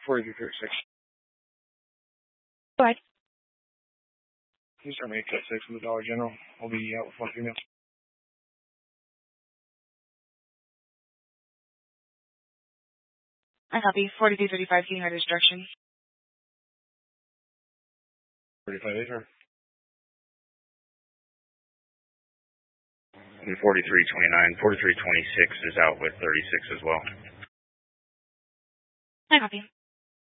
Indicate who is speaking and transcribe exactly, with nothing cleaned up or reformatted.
Speaker 1: forty-three thirty-six.
Speaker 2: Go ahead.
Speaker 1: Please start me cut six with the Dollar General. I'll be out with one female.
Speaker 2: I copy. forty-two thirty-five, can you hear this direction?
Speaker 1: thirty-five acre.
Speaker 3: forty-three twenty-nine, forty-three twenty-six is out with thirty-six as well.
Speaker 2: I copy.